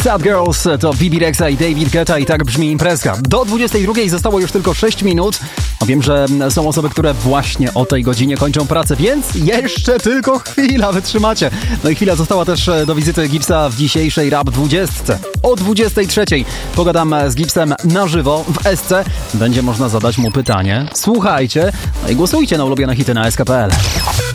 Sad Girls to Bibi Rexha i David Guetta i tak brzmi imprezka. Do 22 zostało już tylko 6 minut. Wiem, że są osoby, które właśnie o tej godzinie kończą pracę, więc jeszcze tylko chwila, wytrzymacie. No i chwila została też do wizyty Gipsa w dzisiejszej Rap 20. O 23 pogadam z Gipsem na żywo w SC. Będzie można zadać mu pytanie. Słuchajcie, no i głosujcie na ulubione hity na sk.pl.